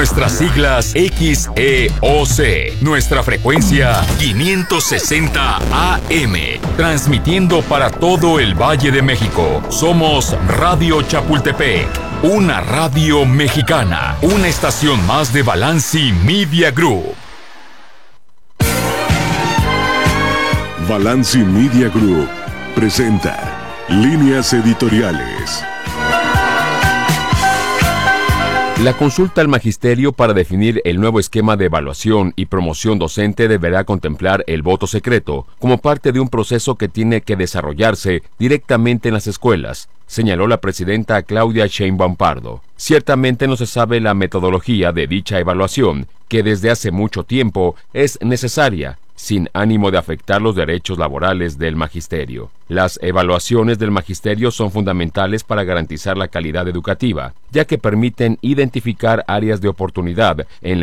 Nuestras siglas XEOC. Nuestra frecuencia 560 AM. Transmitiendo para todo el Valle de México. Somos Radio Chapultepec. Una radio mexicana. Una estación más de Balanci Media Group. Balanci Media Group presenta Líneas Editoriales. La consulta al magisterio para definir el nuevo esquema de evaluación y promoción docente deberá contemplar el voto secreto como parte de un proceso que tiene que desarrollarse directamente en las escuelas, señaló la presidenta Claudia Sheinbaum Pardo. Ciertamente no se sabe la metodología de dicha evaluación, que desde hace mucho tiempo es necesaria, sin ánimo de afectar los derechos laborales del magisterio. Las evaluaciones del magisterio son fundamentales para garantizar la calidad educativa, ya que permiten identificar áreas de oportunidad en